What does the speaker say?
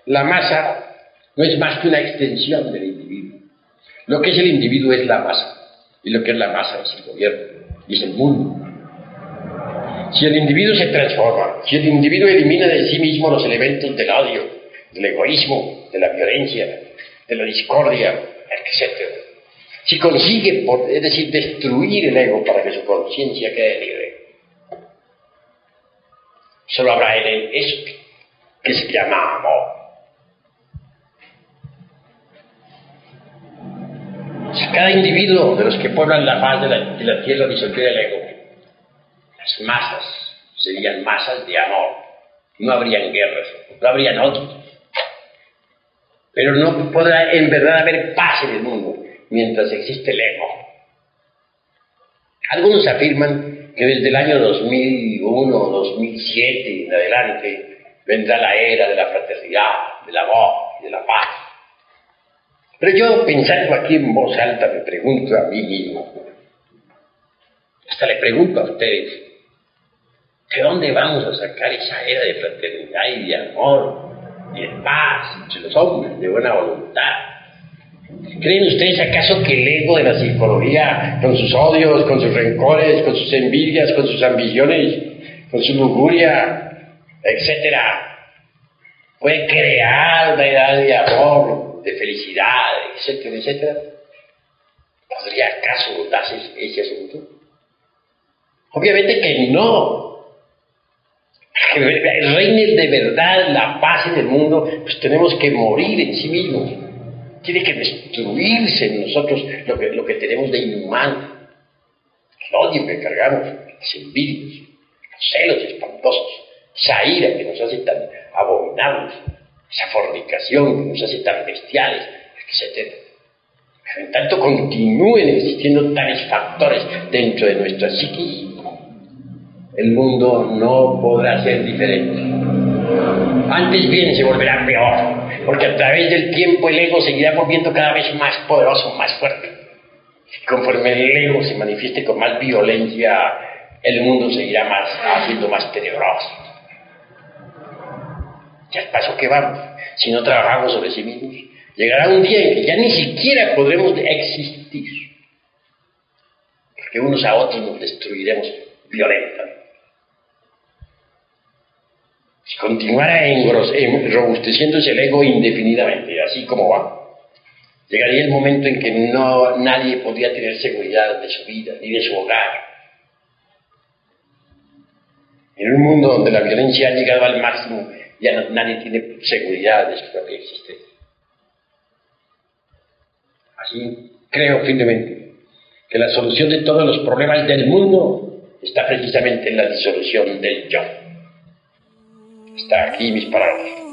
La masa no es más que una extensión del individuo. Lo que es el individuo es la masa, y lo que es la masa es el gobierno, y es el mundo. Si el individuo se transforma, si el individuo elimina de sí mismo los elementos del odio, del egoísmo, de la violencia, de la discordia, etc. Si consigue, es decir, destruir el ego para que su conciencia quede libre, solo habrá en él eso que se llama amor. Si cada individuo de los que pueblan la faz de la tierra disolviera el ego, las masas serían masas de amor. No habrían guerras, no habrían odios. Pero no podrá en verdad haber paz en el mundo mientras existe el ego. Algunos afirman que desde el año 2001 o 2007 en adelante vendrá la era de la fraternidad, del amor y de la paz. Pero yo, pensando aquí en voz alta, me pregunto a mí mismo, hasta le pregunto a ustedes, ¿de dónde vamos a sacar esa era de fraternidad y de amor y de paz entre los hombres, de buena voluntad? ¿Creen ustedes acaso que el ego de la psicología, con sus odios, con sus rencores, con sus envidias, con sus ambiciones, con su lujuria, etcétera, puede crear una edad de amor, de felicidad, etcétera, etcétera? ¿Podría acaso darse ese asunto? Obviamente que no. Que reine de verdad la paz en el mundo, pues tenemos que morir en sí mismos. Tiene que destruirse en nosotros lo que tenemos de inhumano. El odio que cargamos, las envidias, los celos espantosos, esa ira que nos hace tan abominables, esa fornicación que nos hace tan bestiales, etc. Pero en tanto continúen existiendo tales factores dentro de nuestra psiquis, el mundo no podrá ser diferente. Antes bien se volverá peor, porque a través del tiempo el ego seguirá volviendo cada vez más poderoso, más fuerte. Y conforme el ego se manifieste con más violencia, el mundo seguirá haciendo más tenebroso. Ya al paso que vamos, si no trabajamos sobre sí mismos, llegará un día en que ya ni siquiera podremos existir, porque unos a otros nos destruiremos violentamente. Si continuara robusteciéndose el ego indefinidamente, así como va, llegaría el momento en que nadie podría tener seguridad de su vida ni de su hogar. En un mundo donde la violencia ha llegado al máximo, ya nadie tiene seguridad de su propia existencia. Así creo firmemente que la solución de todos los problemas del mundo está precisamente en la disolución del yo. Está aquí mis palabras.